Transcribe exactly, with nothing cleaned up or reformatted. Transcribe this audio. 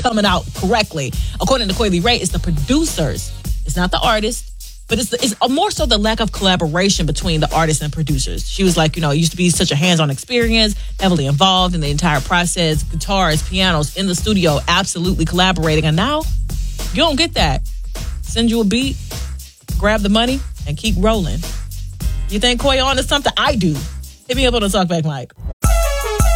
coming out correctly. According to Coi Leray, it's the producers. It's not the artist, but it's, the, it's more so the lack of collaboration between the artists and producers. She was like, you know, it used to be such a hands-on experience, heavily involved in the entire process, guitars, pianos, in the studio, absolutely collaborating. And now, you don't get that. Send you a beat, grab the money, and keep rolling. You think Coi on to something? I do. Hit me up on the Talkback Mike.